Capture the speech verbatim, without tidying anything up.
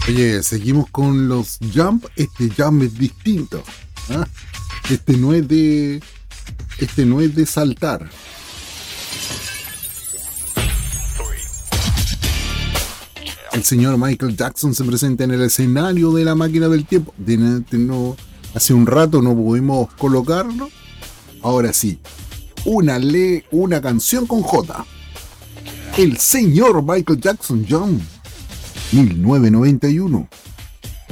Oye, seguimos con los jump. Este jump es distinto. ¿Ah? Este no es de. Este no es de saltar. El señor Michael Jackson se presenta en el escenario de la máquina del tiempo. De, de no, hace un rato no pudimos colocarlo. Ahora sí. Una le, una canción con J. El señor Michael Jackson Jump. mil novecientos noventa y uno.